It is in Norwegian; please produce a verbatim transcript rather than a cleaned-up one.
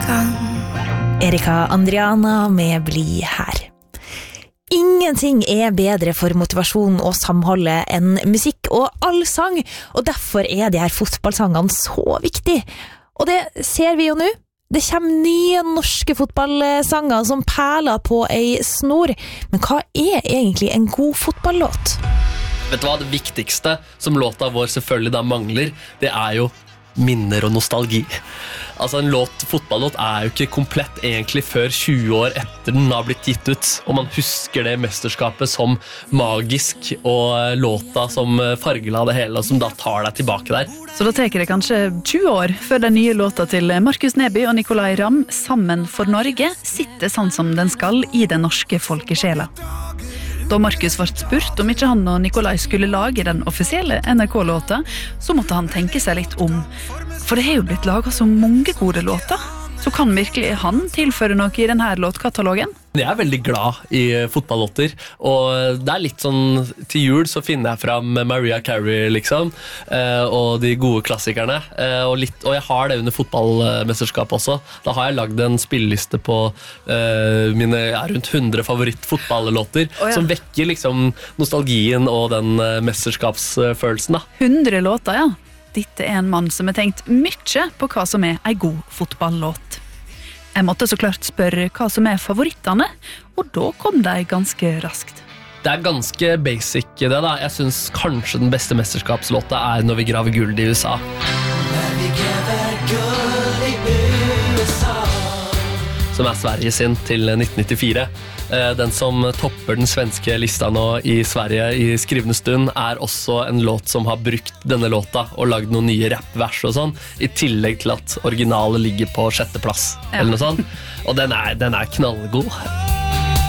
gang. Erika Andriana med Bli her. Ingenting er bedre for motivasjon og samholdet enn musikk og allsang, og derfor er de her fotballsangene så viktig. Og det ser vi jo nå. Det kommer nye norske fotballsanger som perler på ei snor. Men hva er egentlig en god fotballåt? Vet du hva, det viktigste som låta vår selvfølgelig da mangler, det er jo minner og nostalgi. Altså en låt, fotballåt er jo ikke komplett egentlig før tjue år etter den har blitt gitt ut, og man husker det mesterskapet som magisk, og låta som fargela det hele, og som da tar deg tilbake der. Så da teker det kanskje tjue år før den nye låta til Markus Neby og Nicolai Ramm, Sammen for Norge, sitter sånn som den skal i den norske folkesjela. Da Markus ble spurt om ikke han og Nicolai skulle lage den offisielle N R K-låta, så måtte han tenke seg litt om. For det har jo blitt laget så mange gode låter. Så kan virkelig han tilføre noe i denne låtkatalogen? Jeg er veldig glad i fotballåter, og det er litt sånn, til jul så finner jeg fram Mariah Carey, liksom, og de gode klassikerne, og, litt, og jeg har det under fotballmesterskap også. Da har jeg lagd en spilleliste på uh, mine ja, rundt hundre favoritt-fotballåter, oh, ja. Som vekker liksom nostalgien og den uh, mesterskapsfølelsen. Da. hundre låter, ja. Dette er en mann som har tenkt mye på hva som er en god fotballåt. Jeg måtte så klart spørre hva som er favorittene, og da kom de ganske raskt. Det er ganske basic det da. Jeg synes kanskje den beste mesterskapslåta er Når vi graver guld i U S A. Når vi graver guld i U S A. Som er Sverige sin til nitten nittifire. Den som topper den svenske lista nå i Sverige i skrivende stund er også en låt som har brukt denne låta og lagd noen nye rappvers og sånn, i tillegg til at originalet ligger på sjette plass, ja. Eller noe sånt. Og den er, den er knallgod.